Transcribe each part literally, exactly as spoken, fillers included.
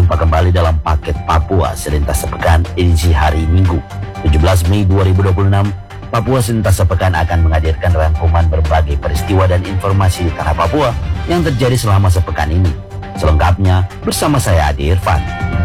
berjumpa kembali dalam paket Papua Selintas Sepekan edisi hari Minggu tujuh belas Mei dua ribu dua puluh enam. Papua Selintas Sepekan akan menghadirkan rangkuman berbagai peristiwa dan informasi di tanah Papua yang terjadi selama sepekan ini. Selengkapnya bersama saya Adi Irfan.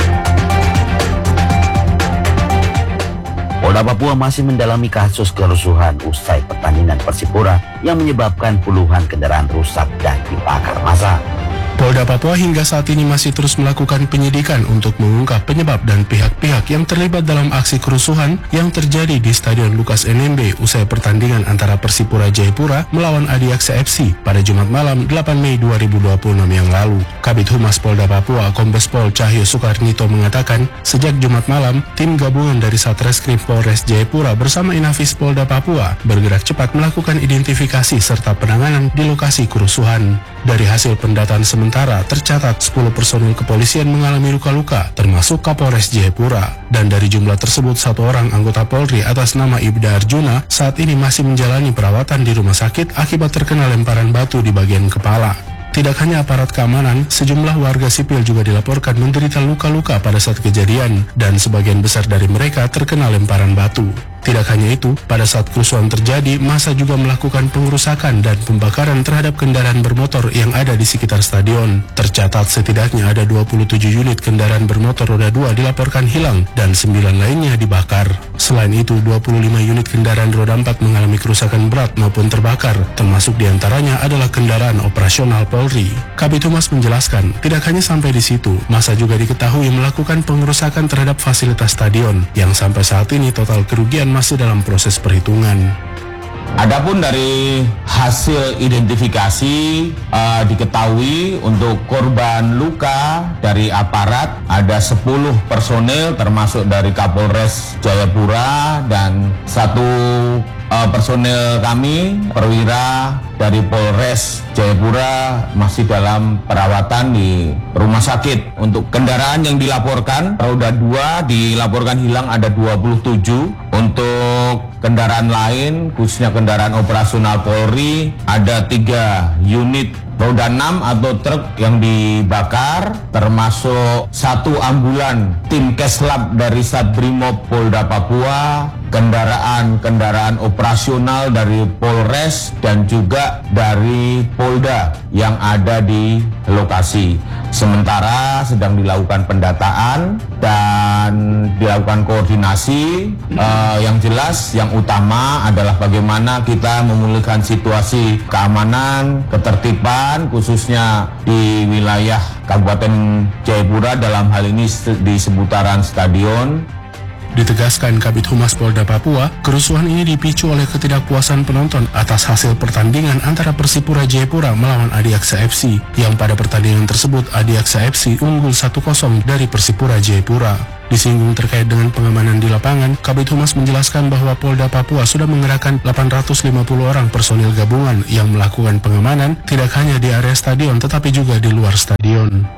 Polda Papua masih mendalami kasus kerusuhan usai pertandingan Persipura yang menyebabkan puluhan kendaraan rusak dan dibakar massa. Polda Papua hingga saat ini masih terus melakukan penyidikan untuk mengungkap penyebab dan pihak-pihak yang terlibat dalam aksi kerusuhan yang terjadi di Stadion Lukas N M B usai pertandingan antara Persipura Jayapura melawan Adiaksa F C pada Jumat malam delapan Mei dua ribu dua puluh enam yang lalu. Kabid Humas Polda Papua Kombes Pol Cahyo Sukarnito mengatakan, sejak Jumat malam, tim gabungan dari Satreskrim Polres Jayapura bersama Inafis Polda Papua bergerak cepat melakukan identifikasi serta penanganan di lokasi kerusuhan. Dari hasil pendataan sementara, tercatat sepuluh personil kepolisian mengalami luka-luka, termasuk Kapolres Jayapura. Dan dari jumlah tersebut, satu orang anggota Polri atas nama Ibda Arjuna saat ini masih menjalani perawatan di rumah sakit akibat terkena lemparan batu di bagian kepala. Tidak hanya aparat keamanan, sejumlah warga sipil juga dilaporkan menderita luka-luka pada saat kejadian, dan sebagian besar dari mereka terkena lemparan batu. Tidak hanya itu, pada saat kerusuhan terjadi, massa juga melakukan pengerusakan dan pembakaran terhadap kendaraan bermotor yang ada di sekitar stadion. Tercatat setidaknya ada dua puluh tujuh unit kendaraan bermotor roda dua dilaporkan hilang dan sembilan lainnya dibakar. Selain itu, dua puluh lima unit kendaraan roda empat mengalami kerusakan berat maupun terbakar, termasuk diantaranya adalah kendaraan operasional Polri. Kabid Humas menjelaskan, tidak hanya sampai di situ, massa juga diketahui melakukan pengerusakan terhadap fasilitas stadion, yang sampai saat ini total kerugian masih dalam proses perhitungan. Adapun dari hasil identifikasi uh, diketahui untuk korban luka dari aparat ada sepuluh personel termasuk dari Kapolres Jayapura dan satu uh, personel kami perwira dari Polres Jayapura masih dalam perawatan di rumah sakit. Untuk kendaraan yang dilaporkan, roda dua dilaporkan hilang ada dua puluh tujuh. Untuk kendaraan lain, khususnya kendaraan operasional Polri, ada tiga unit roda enam atau truk yang dibakar, termasuk satu ambulan tim Keslab dari Satbrimob Polda Papua, kendaraan-kendaraan operasional dari Polres dan juga dari Polda yang ada di lokasi. Sementara sedang dilakukan pendataan dan dilakukan koordinasi. Uh, yang jelas, yang utama adalah bagaimana kita memulihkan situasi keamanan, ketertiban, khususnya di wilayah Kabupaten Jayapura dalam hal ini di seputaran stadion. Ditegaskan Kabid Humas Polda Papua, kerusuhan ini dipicu oleh ketidakpuasan penonton atas hasil pertandingan antara Persipura Jayapura melawan Adiaksa F C, yang pada pertandingan tersebut Adiaksa F C unggul satu kosong dari Persipura Jayapura. Disinggung terkait dengan pengamanan di lapangan, Kabid Humas menjelaskan bahwa Polda Papua sudah mengerahkan delapan ratus lima puluh orang personil gabungan yang melakukan pengamanan tidak hanya di area stadion tetapi juga di luar stadion.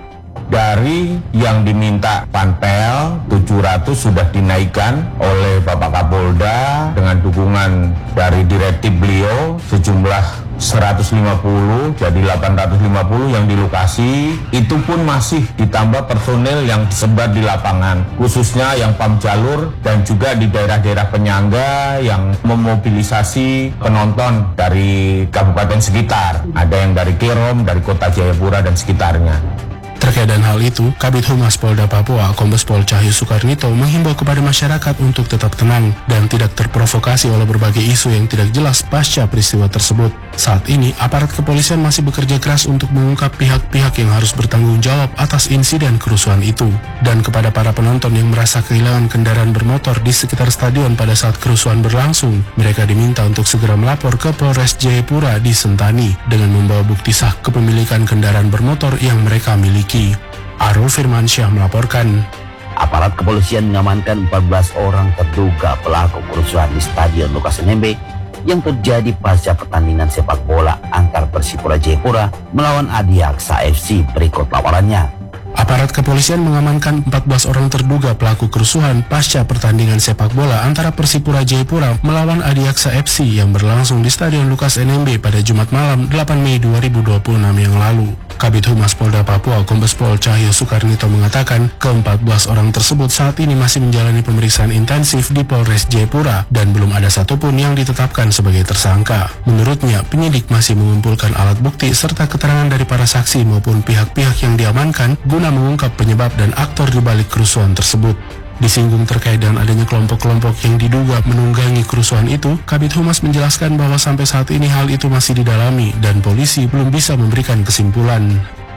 Dari yang diminta Panpel tujuh ratus sudah dinaikkan oleh Bapak Kapolda dengan dukungan dari direktif beliau sejumlah seratus lima puluh, jadi delapan ratus lima puluh yang di lokasi. Itu pun masih ditambah personel yang tersebar di lapangan, khususnya yang pam jalur dan juga di daerah-daerah penyangga yang memobilisasi penonton dari kabupaten sekitar. Ada yang dari Kerom, dari kota Jayapura dan sekitarnya. Terkait dengan hal itu, Kabid Humas Polda Papua Kombes Pol Cahyo Sukarnito menghimbau kepada masyarakat untuk tetap tenang dan tidak terprovokasi oleh berbagai isu yang tidak jelas pasca peristiwa tersebut. Saat ini, aparat kepolisian masih bekerja keras untuk mengungkap pihak-pihak yang harus bertanggung jawab atas insiden kerusuhan itu. Dan kepada para penonton yang merasa kehilangan kendaraan bermotor di sekitar stadion pada saat kerusuhan berlangsung, mereka diminta untuk segera melapor ke Polres Jayapura di Sentani dengan membawa bukti sah kepemilikan kendaraan bermotor yang mereka miliki. Arul Firmansyah melaporkan. Aparat kepolisian mengamankan empat belas orang terduga pelaku kerusuhan di Stadion Lukas N M B yang terjadi pasca pertandingan sepak bola antar Persipura Jayapura melawan Adiaksa F C. Berikut laporannya. Aparat kepolisian mengamankan empat belas orang terduga pelaku kerusuhan pasca pertandingan sepak bola antara Persipura Jayapura melawan Adiaksa F C yang berlangsung di Stadion Lukas N M B pada Jumat malam delapan Mei dua ribu dua puluh enam yang lalu. Kabid Humas Polda Papua Kombes Pol Cahyo Sukarnito mengatakan ke-empat belas orang tersebut saat ini masih menjalani pemeriksaan intensif di Polres Jayapura dan belum ada satupun yang ditetapkan sebagai tersangka. Menurutnya, penyidik masih mengumpulkan alat bukti serta keterangan dari para saksi maupun pihak-pihak yang diamankan guna mengungkap penyebab dan aktor di balik kerusuhan tersebut. Disinggung terkait dengan adanya kelompok-kelompok yang diduga menunggangi kerusuhan itu, Kabid Humas menjelaskan bahwa sampai saat ini hal itu masih didalami dan polisi belum bisa memberikan kesimpulan.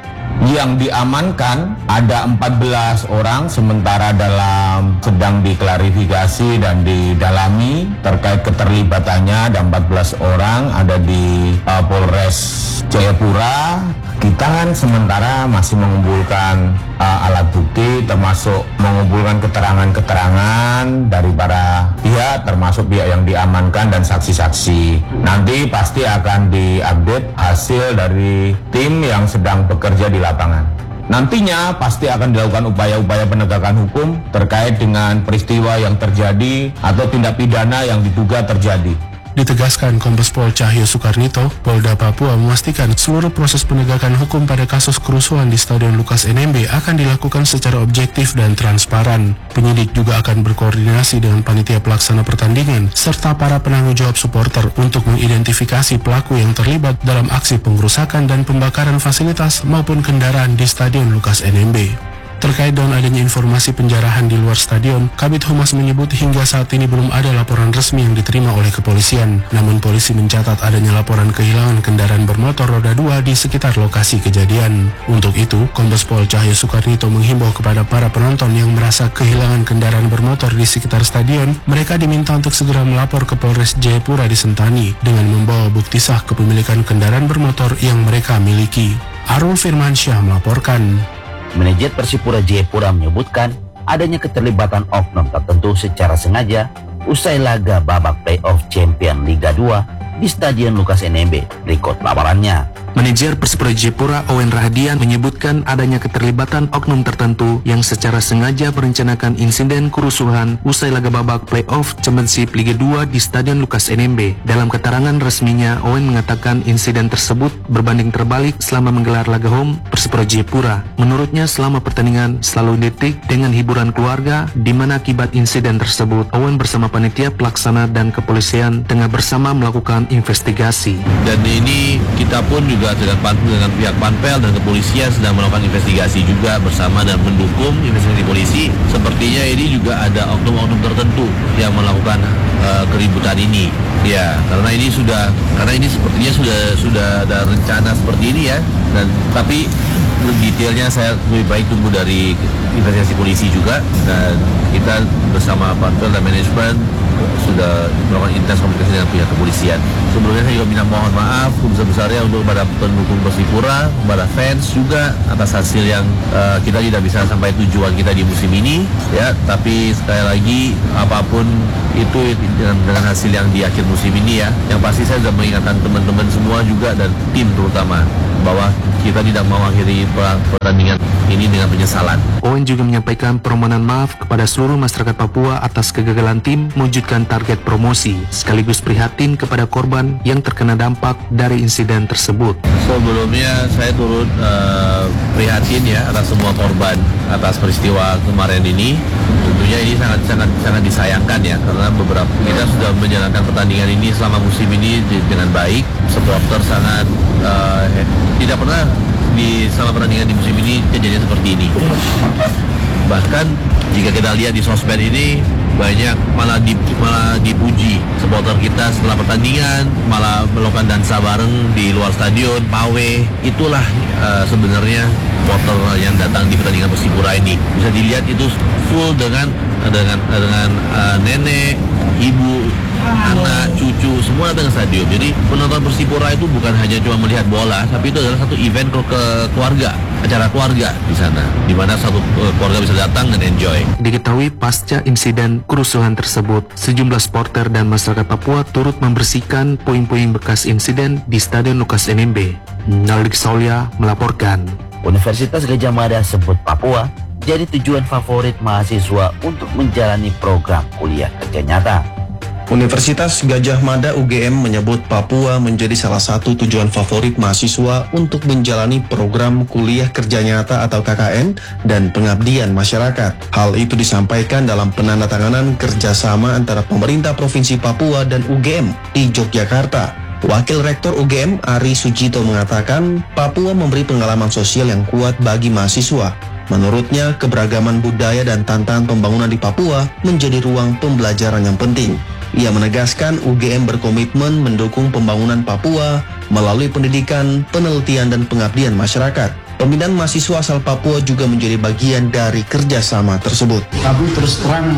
Yang diamankan ada empat belas orang, sementara dalam sedang diklarifikasi dan didalami terkait keterlibatannya. Ada empat belas orang ada di uh, Polres Jayapura. Kita kan sementara masih mengumpulkan uh, alat bukti, termasuk mengumpulkan keterangan-keterangan dari para pihak, termasuk pihak yang diamankan dan saksi-saksi. Nanti pasti akan diupdate hasil dari tim yang sedang bekerja di lapangan. Nantinya pasti akan dilakukan upaya-upaya penegakan hukum terkait dengan peristiwa yang terjadi atau tindak pidana yang diduga terjadi. Ditegaskan Kombes Pol Cahyo Sukarnito, Polda Papua memastikan seluruh proses penegakan hukum pada kasus kerusuhan di Stadion Lukas N M B akan dilakukan secara objektif dan transparan. Penyidik juga akan berkoordinasi dengan panitia pelaksana pertandingan serta para penanggung jawab supporter untuk mengidentifikasi pelaku yang terlibat dalam aksi pengrusakan dan pembakaran fasilitas maupun kendaraan di Stadion Lukas N M B. Terkait dengan adanya informasi penjarahan di luar stadion, Kabid Humas menyebut hingga saat ini belum ada laporan resmi yang diterima oleh kepolisian. Namun polisi mencatat adanya laporan kehilangan kendaraan bermotor roda dua di sekitar lokasi kejadian. Untuk itu, Kombes Pol Cahyo Sukarnito menghimbau kepada para penonton yang merasa kehilangan kendaraan bermotor di sekitar stadion, mereka diminta untuk segera melapor ke Polres Jayapura di Sentani dengan membawa bukti sah kepemilikan kendaraan bermotor yang mereka miliki. Arul Firmansyah melaporkan. Manajer Persipura Jayapura menyebutkan adanya keterlibatan oknum tertentu secara sengaja usai laga babak playoff Champion Liga dua di Stadion Lukas N M B. Berikut laporannya. Manajer Persipura Jayapura Owen Rahadian menyebutkan adanya keterlibatan oknum tertentu yang secara sengaja merencanakan insiden kerusuhan usai laga babak playoff Championship Liga dua di Stadion Lukas N M B. Dalam keterangan resminya, Owen mengatakan insiden tersebut berbanding terbalik selama menggelar laga home Persipura Jayapura. Menurutnya selama pertandingan selalu identik dengan hiburan keluarga, di mana akibat insiden tersebut Owen bersama panitia pelaksana dan kepolisian tengah bersama melakukan investigasi. Dan ini kita pun juga dengan bantu dengan pihak Panpel dan kepolisian sedang melakukan investigasi juga bersama dan mendukung investigasi polisi. Sepertinya ini juga ada oknum-oknum tertentu yang melakukan uh, keributan ini. Ya, karena ini sudah karena ini sepertinya sudah sudah ada rencana seperti ini ya. Dan tapi detailnya saya lebih baik tunggu dari investigasi polisi juga, dan kita bersama Panpel dan manajemen sudah melakukan intens komunikasi dengan pihak kepolisian. Sebelumnya saya juga minta mohon maaf sebesar-besarnya untuk kepada pendukung Persipura, kepada fans juga atas hasil yang uh, kita tidak bisa sampai tujuan kita di musim ini, ya. Tapi sekali lagi apapun itu dengan, dengan hasil yang di akhir musim ini ya, yang pasti saya sudah mengingatkan teman-teman semua juga dan tim terutama bahwa kita tidak mau akhiri pertandingan ini dengan penyesalan. Owen juga menyampaikan permohonan maaf kepada seluruh masyarakat Papua atas kegagalan tim mewujudkan target promosi, sekaligus prihatin kepada korban yang terkena dampak dari insiden tersebut. Sebelumnya saya turut uh, prihatin ya atas semua korban atas peristiwa kemarin ini. Tentunya ini sangat sangat sangat disayangkan ya, karena beberapa kita sudah menjalankan pertandingan ini selama musim ini dengan baik. Supporter sangat uh, tidak pernah di selama pertandingan di musim ini kejadian seperti ini. Bahkan jika kita lihat di sosmed ini banyak malah di, malah dipuji supporter kita setelah pertandingan, malah melakukan dansa bareng di luar stadion, pawe. Itulah uh, sebenarnya supporter yang datang di pertandingan Persipura ini. Bisa dilihat itu full dengan dengan dengan uh, nenek, ibu, anak, cucu, semua datang ke stadion. Jadi penonton Persipura itu bukan hanya cuma melihat bola, tapi itu adalah satu event ke, ke keluarga, acara keluarga di sana, di mana satu uh, keluarga bisa datang dan enjoy. Diketahui pasca insiden kerusuhan tersebut, sejumlah supporter dan masyarakat Papua turut membersihkan puing-puing bekas insiden di Stadion Lukas N M B. Naldik Saulia melaporkan. Universitas Gajah Mada sebut Papua jadi tujuan favorit mahasiswa untuk menjalani program kuliah kerja nyata. Universitas Gadjah Mada U G M menyebut Papua menjadi salah satu tujuan favorit mahasiswa untuk menjalani program kuliah kerja nyata atau K K N dan pengabdian masyarakat. Hal itu disampaikan dalam penandatanganan kerjasama antara pemerintah Provinsi Papua dan U G M di Yogyakarta. Wakil Rektor U G M Ari Sujito mengatakan Papua memberi pengalaman sosial yang kuat bagi mahasiswa. Menurutnya, keberagaman budaya dan tantangan pembangunan di Papua menjadi ruang pembelajaran yang penting. Ia menegaskan U G M berkomitmen mendukung pembangunan Papua melalui pendidikan, penelitian, dan pengabdian masyarakat. Pembinaan mahasiswa asal Papua juga menjadi bagian dari kerjasama tersebut. Kami terus terang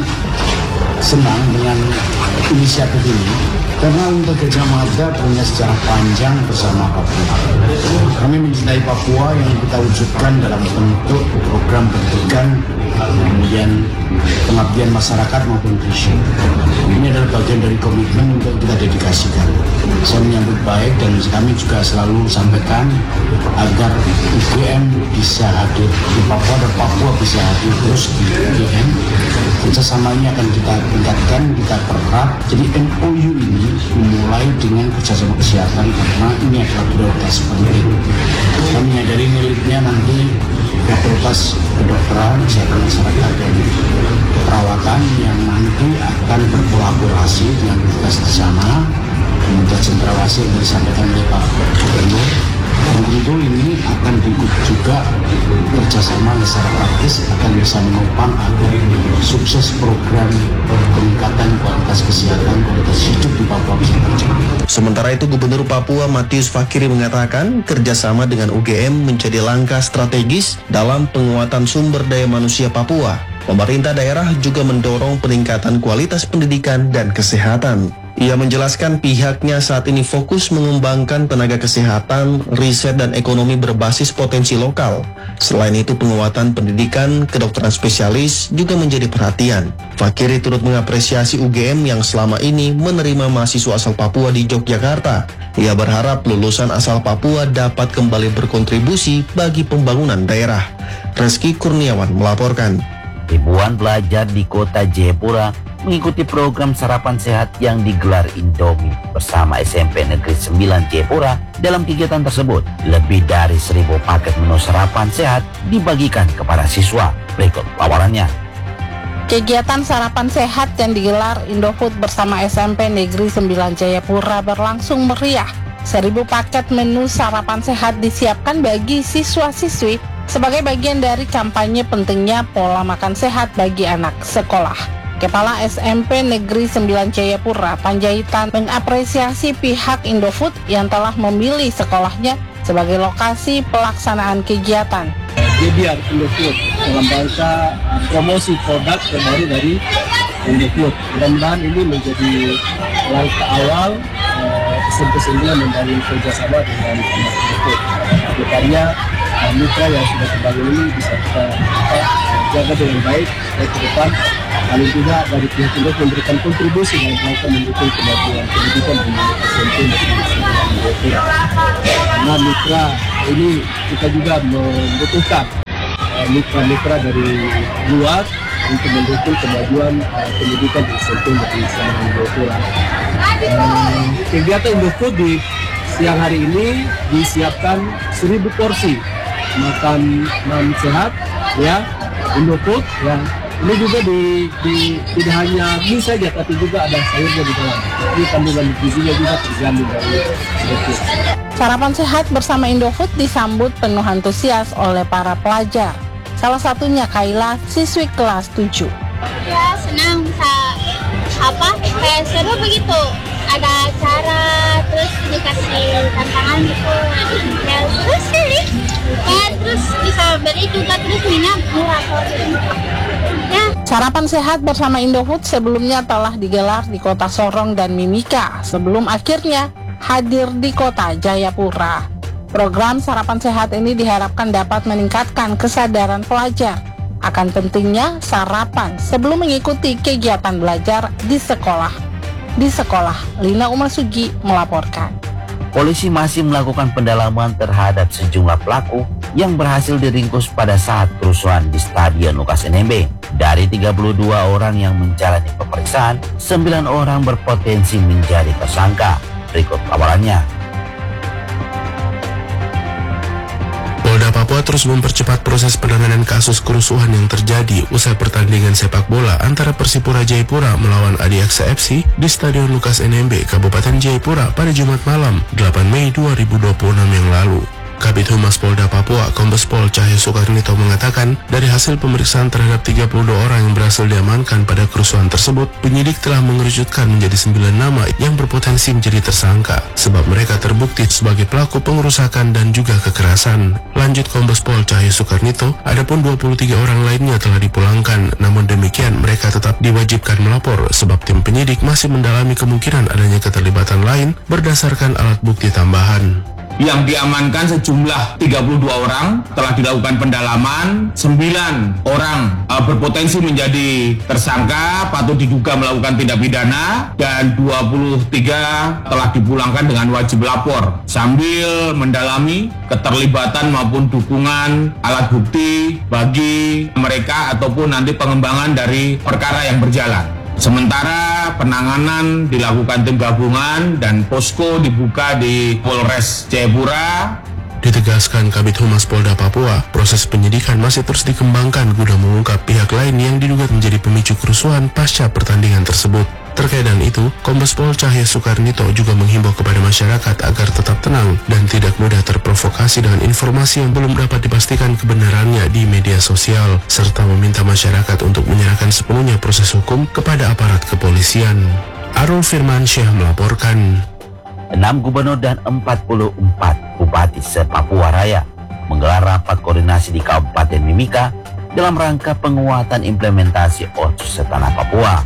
senang dengan inisiatif ini, karena untuk Gadjah Mada punya sejarah panjang bersama Papua. Kami mencintai Papua yang kita wujudkan dalam bentuk program pendidikan, kemudian pengabdian masyarakat maupun vision. Ini adalah bagian dari komitmen untuk kita dedikasikan. Saya menyambut baik dan kami juga selalu sampaikan agar U G M bisa hadir di Papua dan Papua bisa hadir terus di U G M. Kerjasama ini akan kita tingkatkan, kita pererat. Jadi M O U ini dimulai dengan kerjasama kesehatan karena ini adalah prioritas penting. Kami menyadari miliknya nanti fakultas kedokteran, kesehatan masyarakat dan keperawatan yang nanti akan berkolaborasi dengan universitas di sana. Kemudian cendrawasih yang disampaikan oleh Pak Gubernur. Dan tentu ini akan diikut juga kerjasama secara praktis akan bisa menopang agar sukses program peningkatan kualitas kesehatan, kualitas hidup di Papua bisa tercapai. Sementara itu, Gubernur Papua Matius Fakiri mengatakan kerjasama dengan U G M menjadi langkah strategis dalam penguatan sumber daya manusia Papua. Pemerintah daerah juga mendorong peningkatan kualitas pendidikan dan kesehatan. Ia menjelaskan pihaknya saat ini fokus mengembangkan tenaga kesehatan, riset dan ekonomi berbasis potensi lokal. Selain itu, penguatan pendidikan kedokteran spesialis juga menjadi perhatian. Fakiri turut mengapresiasi U G M yang selama ini menerima mahasiswa asal Papua di Yogyakarta. Ia berharap lulusan asal Papua dapat kembali berkontribusi bagi pembangunan daerah. Reski Kurniawan melaporkan. Ribuan pelajar di kota Jayapura mengikuti program sarapan sehat yang digelar Indomie bersama S M P Negeri sembilan Jayapura. Dalam kegiatan tersebut, lebih dari seribu paket menu sarapan sehat dibagikan kepada siswa. Berikut laporannya. Kegiatan sarapan sehat yang digelar Indofood bersama S M P Negeri sembilan Jayapura berlangsung meriah. Seribu paket menu sarapan sehat disiapkan bagi siswa-siswi sebagai bagian dari kampanye pentingnya pola makan sehat bagi anak sekolah. Kepala S M P Negeri sembilan Jayapura, Panjaitan, mengapresiasi pihak Indofood yang telah memilih sekolahnya sebagai lokasi pelaksanaan kegiatan. Jadi Indofood dalam rangka promosi produk terbaru dari Indofood. Mudah-mudahan ini menjadi langkah awal S M P sembilan membangun kerjasama dengan Indofood. Kedepannya mitra yang sudah terbangun ini bisa kita, kita jaga dengan baik baik ke depan. Paling tidak dari pihak Indofood memberikan kontribusi dalam rangka mendukung kemajuan pendidikan di S M P Negeri sembilan Jayapura. Karena mitra ini kita juga membutuhkan mitra-mitra dari luar untuk mendukung kemajuan uh, pendidikan di S M P Negeri sembilan Jayapura. Uh, kegiatan Indofood di siang hari ini disiapkan seribu porsi makan makan sehat ya Indofood ya. Ini juga di, di tidak hanya mie saja tapi juga ada sayurnya di dalam. Ini kandungan gizinya juga terjamin dari Indofood. Sarapan sehat bersama Indofood disambut penuh antusias oleh para pelajar. Salah satunya Kaila, siswi kelas tujuh. Ya, senang bisa apa? Kayak seru begitu. Ada acara, terus dikasih tantangan gitu. Ya, seru sekali. Ya, terus bisa beli juga, terus minat murah kok. Ya. Sarapan sehat bersama Indofood sebelumnya telah digelar di kota Sorong dan Mimika sebelum akhirnya hadir di kota Jayapura. Program sarapan sehat ini diharapkan dapat meningkatkan kesadaran pelajar akan pentingnya sarapan sebelum mengikuti kegiatan belajar di sekolah. Di sekolah, Lina Umasugi melaporkan. Polisi masih melakukan pendalaman terhadap sejumlah pelaku yang berhasil diringkus pada saat kerusuhan di Stadion Lukas N M B. Dari tiga puluh dua orang yang menjalani pemeriksaan, sembilan orang berpotensi menjadi tersangka. Berikut laporannya. Polda Papua terus mempercepat proses penanganan kasus kerusuhan yang terjadi usai pertandingan sepak bola antara Persipura Jayapura melawan Adiaksa F C di Stadion Lukas N M B, Kabupaten Jayapura pada Jumat malam, delapan Mei dua ribu dua puluh enam yang lalu. Kabid Humas Polda Papua, Kombes Pol Cahyo Sukarnito mengatakan, dari hasil pemeriksaan terhadap tiga puluh dua orang yang berhasil diamankan pada kerusuhan tersebut, penyidik telah mengerucutkan menjadi sembilan nama yang berpotensi menjadi tersangka, sebab mereka terbukti sebagai pelaku pengerusakan dan juga kekerasan. Lanjut Kombes Pol Cahyo Sukarnito, adapun dua puluh tiga orang lainnya telah dipulangkan, namun demikian mereka tetap diwajibkan melapor, sebab tim penyidik masih mendalami kemungkinan adanya keterlibatan lain berdasarkan alat bukti tambahan. Yang diamankan sejumlah tiga puluh dua orang, telah dilakukan pendalaman, sembilan orang uh, berpotensi menjadi tersangka, patut diduga melakukan tindak pidana, dan dua puluh tiga telah dipulangkan dengan wajib lapor, sambil mendalami keterlibatan maupun dukungan alat bukti bagi mereka ataupun nanti pengembangan dari perkara yang berjalan. Sementara penanganan dilakukan tim gabungan dan posko dibuka di Polres Jayapura. Ditegaskan Kabid Humas Polda Papua, proses penyidikan masih terus dikembangkan guna mengungkap pihak lain yang diduga menjadi pemicu kerusuhan pasca pertandingan tersebut. Terkait dengan itu, Kombes Pol Cahyo Sukarnito juga menghimbau kepada masyarakat agar tetap tenang dan tidak mudah terprovokasi dengan informasi yang belum dapat dipastikan kebenarannya di media sosial, serta meminta masyarakat untuk menyerahkan sepenuhnya proses hukum kepada aparat kepolisian. Arul Firmansyah melaporkan. enam gubernur dan empat puluh empat bupati se-Papua Raya menggelar rapat koordinasi di Kabupaten Mimika dalam rangka penguatan implementasi Otsus Setanah Papua.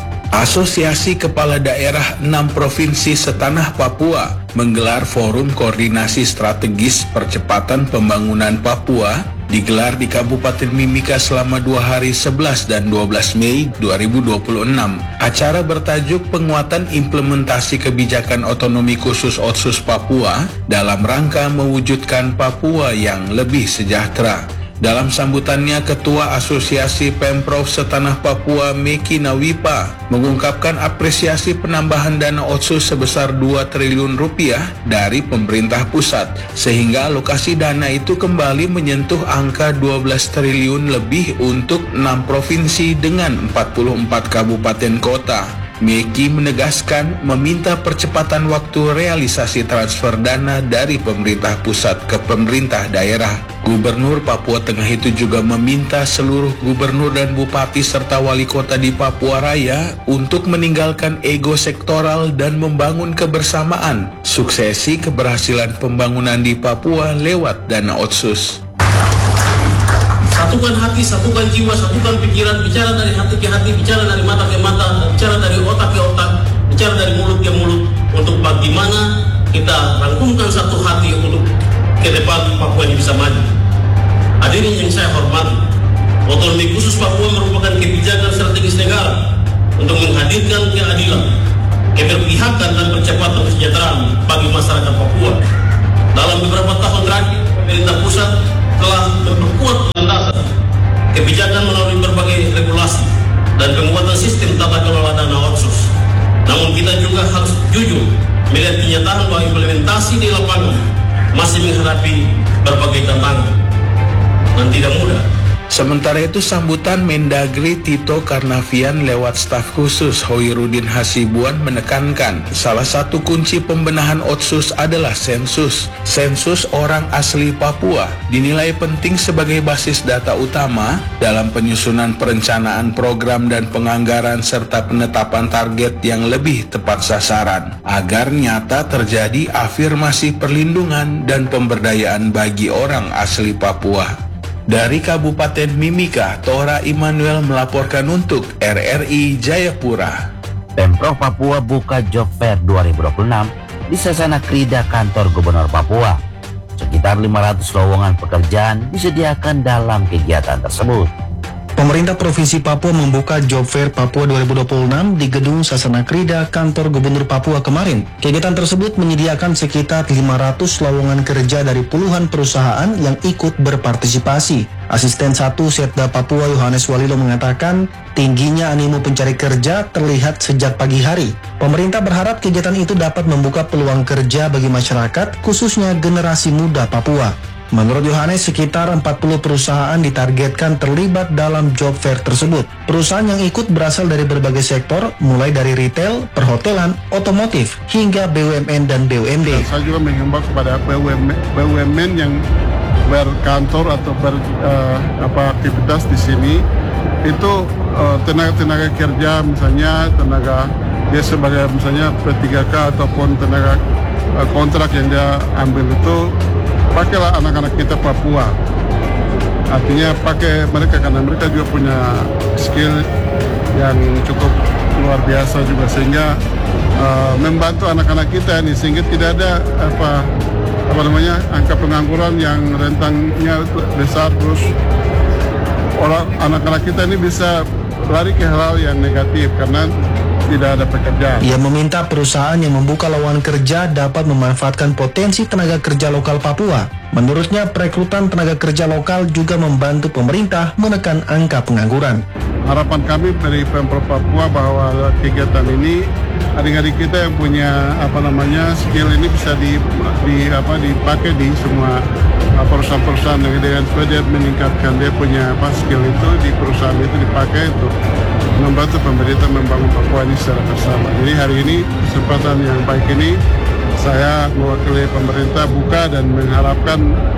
Asosiasi Kepala Daerah enam Provinsi Setanah Papua menggelar Forum Koordinasi Strategis Percepatan Pembangunan Papua digelar di Kabupaten Mimika selama dua hari sebelas dan dua belas Mei dua ribu dua puluh enam. Acara bertajuk Penguatan Implementasi Kebijakan Otonomi Khusus Otsus Papua dalam rangka mewujudkan Papua yang lebih sejahtera. Dalam sambutannya, Ketua Asosiasi Pemprov Setanah Papua Meki Nawipa mengungkapkan apresiasi penambahan dana Otsus sebesar dua triliun rupiah dari pemerintah pusat, sehingga alokasi dana itu kembali menyentuh angka dua belas triliun lebih untuk enam provinsi dengan empat puluh empat kabupaten kota. Meki menegaskan meminta percepatan waktu realisasi transfer dana dari pemerintah pusat ke pemerintah daerah. Gubernur Papua Tengah itu juga meminta seluruh gubernur dan bupati serta wali kota di Papua Raya untuk meninggalkan ego sektoral dan membangun kebersamaan, suksesi keberhasilan pembangunan di Papua lewat dana Otsus. Satukan hati, satukan jiwa, satukan pikiran, bicara dari hati ke hati, bicara dari mata ke mata, bicara dari otak ke otak, bicara dari mulut ke mulut, untuk bagaimana kita rangkumkan satu hati untuk ke depan Papua ini bisa maju. Hadirin yang saya hormati, otonomi khusus Papua merupakan kebijakan strategis negara untuk menghadirkan keadilan, keberpihakan dan percepatan kesejahteraan bagi masyarakat Papua. Dalam beberapa tahun terakhir, pemerintah pusat telah memperkuat landasan kebijakan melalui berbagai regulasi dan penguatan sistem tata kelola dana Otsus. Namun kita juga harus jujur melihat kenyataan bahwa implementasi di lapangan masih menghadapi berbagai tantangan dan tidak mudah. Sementara itu, sambutan Mendagri Tito Karnavian lewat staf khusus Hoirudin Hasibuan menekankan salah satu kunci pembenahan Otsus adalah sensus. Sensus orang asli Papua dinilai penting sebagai basis data utama dalam penyusunan perencanaan program dan penganggaran serta penetapan target yang lebih tepat sasaran agar nyata terjadi afirmasi perlindungan dan pemberdayaan bagi orang asli Papua. Dari Kabupaten Mimika, Tora Immanuel melaporkan untuk R R I Jayapura. Pemprov Papua buka Job Fair dua ribu dua puluh enam di Sasana Krida Kantor Gubernur Papua. Sekitar lima ratus lowongan pekerjaan disediakan dalam kegiatan tersebut. Pemerintah Provinsi Papua membuka Job Fair Papua dua ribu dua puluh enam di Gedung Sasana Krida, kantor Gubernur Papua kemarin. Kegiatan tersebut menyediakan sekitar lima ratus lowongan kerja dari puluhan perusahaan yang ikut berpartisipasi. Asisten satu Setda Papua Yohanes Walilo mengatakan, tingginya animo pencari kerja terlihat sejak pagi hari. Pemerintah berharap kegiatan itu dapat membuka peluang kerja bagi masyarakat, khususnya generasi muda Papua. Menurut Yohanes, sekitar empat puluh perusahaan ditargetkan terlibat dalam job fair tersebut. Perusahaan yang ikut berasal dari berbagai sektor, mulai dari retail, perhotelan, otomotif, hingga B U M N dan B U M D. Dan saya juga menghimbau kepada B U M N yang berkantor atau ber, uh, apa, aktivitas di sini, itu uh, tenaga-tenaga kerja, misalnya tenaga dia sebagai misalnya P tiga K ataupun tenaga uh, kontrak yang dia ambil itu, pakailah anak-anak kita Papua. Artinya pakai mereka karena mereka juga punya skill yang cukup luar biasa juga, sehingga uh, membantu anak-anak kita ini sehingga tidak ada apa apa namanya angka pengangguran yang rentangnya besar, terus orang anak-anak kita ini bisa lari ke hal yang negatif karena tidak ada pekerjaan. Ia meminta perusahaan yang membuka lowongan kerja dapat memanfaatkan potensi tenaga kerja lokal Papua. Menurutnya, perekrutan tenaga kerja lokal juga membantu pemerintah menekan angka pengangguran. Harapan kami dari Pemprov Papua bahwa kegiatan ini adik-adik kita yang punya apa namanya skill ini bisa di, di apa dipakai di semua perusahaan-perusahaan dengan supaya dia meningkatkan dia punya apa skill itu di perusahaan itu dipakai untuk membantu pemerintah membangun Papua ini secara bersama. Jadi hari ini kesempatan yang baik ini saya mewakili pemerintah buka dan mengharapkan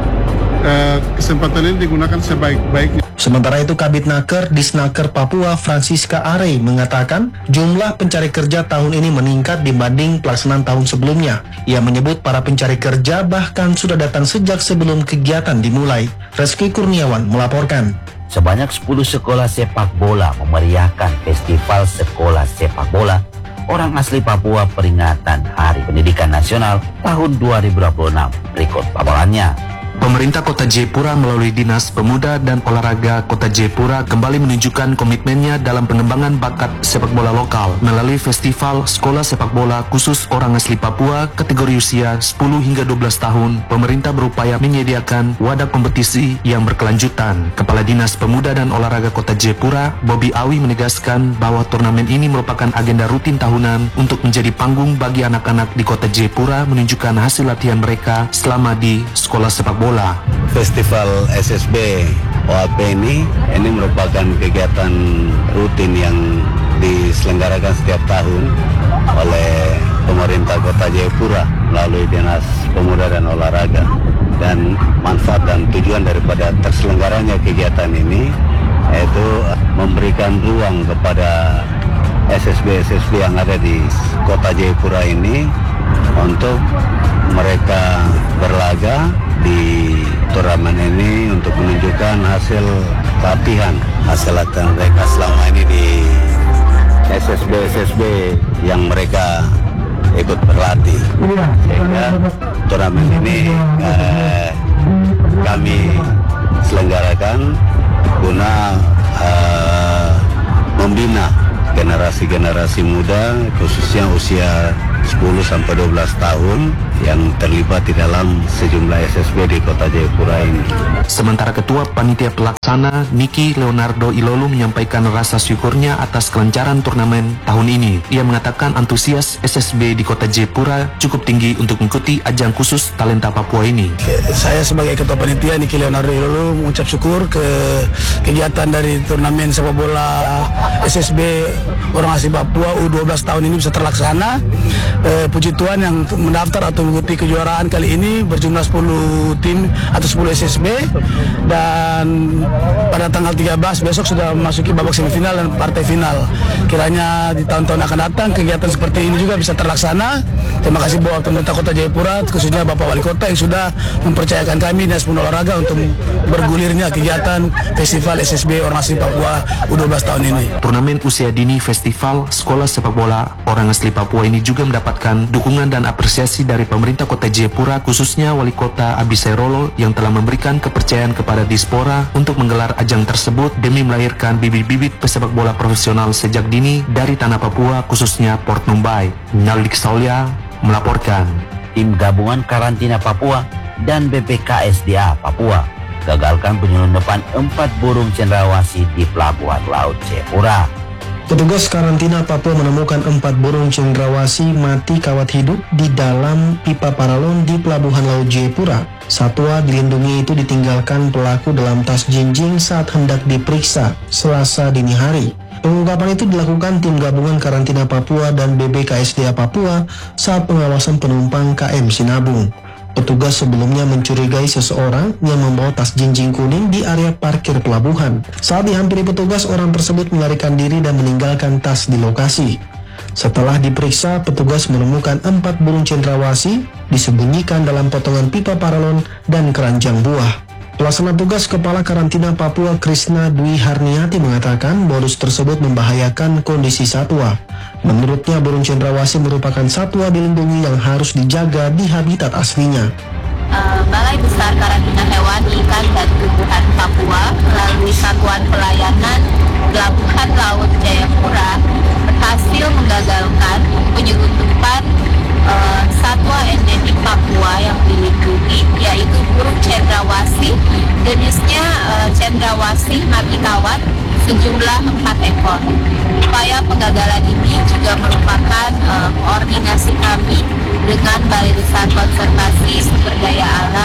eh, kesempatan ini digunakan sebaik-baiknya. Sementara itu, Kabid Naker Disnaker Papua Francisca Arey mengatakan jumlah pencari kerja tahun ini meningkat dibanding pelaksanaan tahun sebelumnya. Ia menyebut para pencari kerja bahkan sudah datang sejak sebelum kegiatan dimulai. Reski Kurniawan melaporkan. Sebanyak sepuluh sekolah sepak bola memeriahkan Festival Sekolah Sepak Bola Orang Asli Papua peringatan Hari Pendidikan Nasional tahun dua ribu dua puluh enam. Berikut paparannya. Pemerintah Kota Jayapura melalui Dinas Pemuda dan Olahraga Kota Jayapura kembali menunjukkan komitmennya dalam pengembangan bakat sepak bola lokal melalui Festival Sekolah Sepak Bola Khusus Orang Asli Papua kategori usia sepuluh hingga dua belas tahun. Pemerintah berupaya menyediakan wadah kompetisi yang berkelanjutan. Kepala Dinas Pemuda dan Olahraga Kota Jayapura, Bobby Awi, menegaskan bahwa turnamen ini merupakan agenda rutin tahunan untuk menjadi panggung bagi anak-anak di Kota Jayapura menunjukkan hasil latihan mereka selama di Sekolah Sepak Bola. Festival S S B O A P ini ini merupakan kegiatan rutin yang diselenggarakan setiap tahun oleh pemerintah Kota Jayapura melalui Dinas Pemuda dan Olahraga, dan manfaat dan tujuan daripada terselenggaranya kegiatan ini yaitu memberikan ruang kepada S S B S S B yang ada di Kota Jayapura ini untuk mereka berlaga di turnamen ini untuk menunjukkan hasil latihan hasil latihan mereka selama ini di S S B S S B yang mereka ikut berlatih, sehingga turnamen ini eh, kami selenggarakan guna eh, membina generasi-generasi muda khususnya usia sepuluh sampai dua belas tahun yang terlibat di dalam sejumlah S S B di Kota Jayapura ini. Sementara Ketua Panitia Pelaksana Niki Leonardo Ilolu menyampaikan rasa syukurnya atas kelancaran turnamen tahun ini. Ia mengatakan antusias S S B di Kota Jayapura cukup tinggi untuk mengikuti ajang khusus talenta Papua ini. Saya sebagai Ketua Panitia Niki Leonardo Ilolu mengucap syukur ke kegiatan dari turnamen sepak bola S S B Orang Asli Papua U dua belas tahun ini bisa terlaksana. Eh, puji Tuhan yang mendaftar atau mengikuti kejuaraan kali ini berjumlah sepuluh tim atau sepuluh S S B, dan pada tanggal tiga belas besok sudah memasuki babak semifinal dan partai final. Kiranya di tahun-tahun akan datang kegiatan seperti ini juga bisa terlaksana. Terima kasih buat pemerintah Kota Jayapura, khususnya Bapak Wali Kota yang sudah mempercayakan kami Dinas Pemuda Olahraga untuk bergulirnya kegiatan Festival S S B Orang Asli Papua U dua belas tahun ini. Turnamen usia dini Festival Sekolah Sepak Bola Orang Asli Papua ini juga mendapat mendapatkan dukungan dan apresiasi dari pemerintah Kota Jayapura, khususnya Wali Kota Abisai Rolo yang telah memberikan kepercayaan kepada Dispora untuk menggelar ajang tersebut demi melahirkan bibit-bibit pesepak bola profesional sejak dini dari tanah Papua, khususnya Port Numbai. Naldik Saulia melaporkan. Tim Gabungan Karantina Papua dan B P K S D A Papua gagalkan penyelundupan empat burung cendrawasih di Pelabuhan Laut Jayapura. Petugas karantina Papua menemukan empat burung cendrawasih mati kawat hidup di dalam pipa paralon di Pelabuhan Laut Jayapura. Satwa dilindungi itu ditinggalkan pelaku dalam tas jinjing saat hendak diperiksa Selasa dini hari. Pengungkapan itu dilakukan tim gabungan karantina Papua dan B B K S D A Papua saat pengawasan penumpang K M Sinabung. Petugas sebelumnya mencurigai seseorang yang membawa tas jinjing kuning di area parkir pelabuhan. Saat dihampiri petugas, orang tersebut melarikan diri dan meninggalkan tas di lokasi. Setelah diperiksa, petugas menemukan empat burung cendrawasih disembunyikan dalam potongan pipa paralon dan keranjang buah. Pelaksana tugas Kepala Karantina Papua Krisna Dwi Harniati mengatakan modus tersebut membahayakan kondisi satwa. Menurutnya burung cendrawasih merupakan satwa dilindungi yang harus dijaga di habitat aslinya. Uh, Balai Besar Karantina Hewan, Ikan, dan Tumbuhan Papua melalui Satuan Pelayanan Pelabuhan Laut Jayapura berhasil menggagalkan penyelundupan uh, satwa endemik Papua yang dilindungi, yaitu burung cendrawasih jenisnya uh, cendrawasih mati kawat sejumlah empat ekor. Upaya penggagalan ini juga merupakan uh, koordinasi kami dengan Balai Besar Konservasi Sumber Daya Alam